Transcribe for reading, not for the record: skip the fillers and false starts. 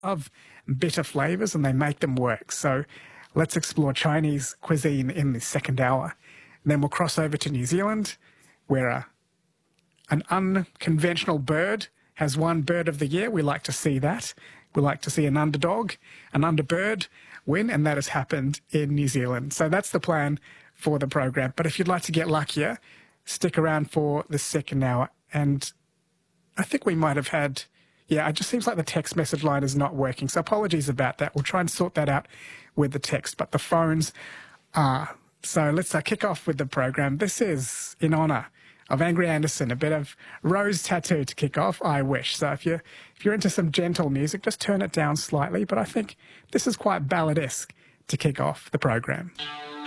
of bitter flavors and they make them work. So let's explore Chinese cuisine in the second hour. And then we'll cross over to New Zealand, where an unconventional bird has won Bird of the Year. We like to see that. We like to see an underdog, an underbird win, and that has happened in New Zealand. So that's the plan for the program. But if you'd like to get luckier, stick around for the second hour. And I think we might have had, it just seems like the text message line is not working. So apologies about that. We'll try and sort that out with the text, but the phones are. So let's kick off with the program. This is in honour of Angry Anderson, a bit of Rose Tattoo to kick off, I Wish. So if you're into some gentle music, just turn it down slightly. But I think this is quite balladesque to kick off the program.